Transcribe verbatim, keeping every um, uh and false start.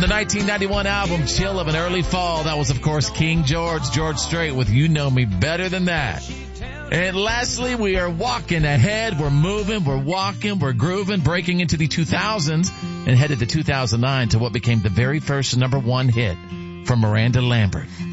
the nineteen ninety-one album Chill of an Early Fall, that was of course King George, George Strait with You Know Me Better Than That. And lastly, we are walking ahead, we're moving, we're walking, we're grooving, breaking into the two thousands and headed to two thousand nine to what became the very first number one hit from Miranda Lambert.